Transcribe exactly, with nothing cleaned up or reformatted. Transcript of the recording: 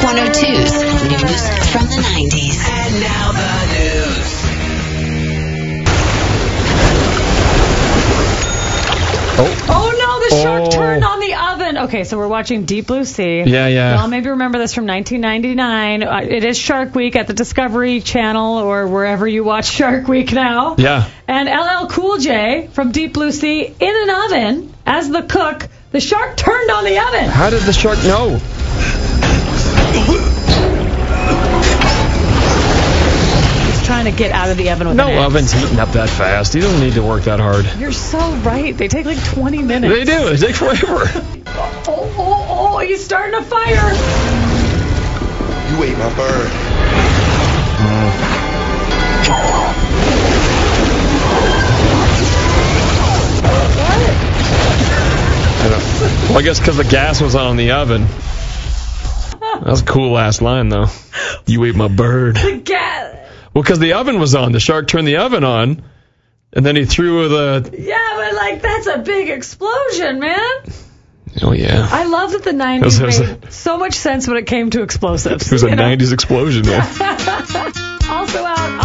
one oh two's News from the nineties. And now the news. Oh. Oh no, the shark Oh. turned on the oven. Okay, so we're watching Deep Blue Sea. Yeah, yeah. Y'all maybe remember this from nineteen ninety-nine. Uh, it is Shark Week at the Discovery Channel or wherever you watch Shark Week now. Yeah. And L L Cool J from Deep Blue Sea in an oven as the cook. The shark turned on the oven. How did the shark know? He's trying to get out of the oven with No an axe. oven's heating up that fast. He doesn't need to work that hard. You're so right. They take like twenty minutes. They do. It takes forever. Oh, oh, oh, he's starting a fire. You ate my bird. Well, I guess because the gas was on in the oven. That was a cool last line, though. You ate my bird. The gas. Well, because the oven was on. The shark turned the oven on, and then he threw the... Yeah, but like that's a big explosion, man. Oh, yeah. I love that the nineties It was- it was made so much sense when it came to explosives. It was a you know? nineties explosion, though.